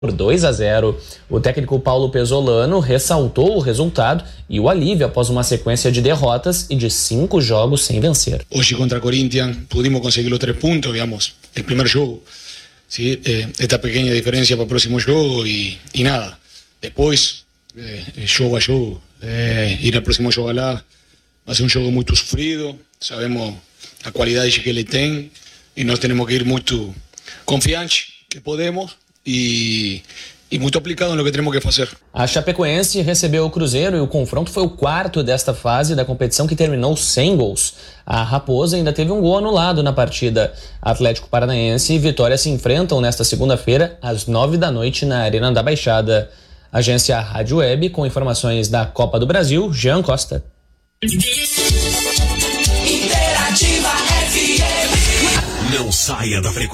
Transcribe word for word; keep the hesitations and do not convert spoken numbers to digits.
Por dois a zero, o técnico Paulo Pesolano ressaltou o resultado e o alívio após uma sequência de derrotas e de cinco jogos sem vencer. Hoje contra Corinthians pudimos conseguir os três pontos, digamos, o primeiro jogo. ¿Sí? Eh, esta pequeña diferencia para el próximo juego y, y nada. Después, eh, jogo a jogo, eh, ir al próximo jogo lá va a ser un juego muy sufrido. Sabemos la cualidad que ele tem y nós tenemos que ir muy confiantes que podemos e, e muito aplicado no que temos que fazer. A Chapecoense recebeu o Cruzeiro e o confronto foi o quarto desta fase da competição, que terminou sem gols. A Raposa ainda teve um gol anulado na partida. Atlético Paranaense e Vitória se enfrentam nesta segunda-feira, às nove da noite, na Arena da Baixada. Agência Rádio Web, com informações da Copa do Brasil, Jean Costa. Interativa F M. Não saia da frequência.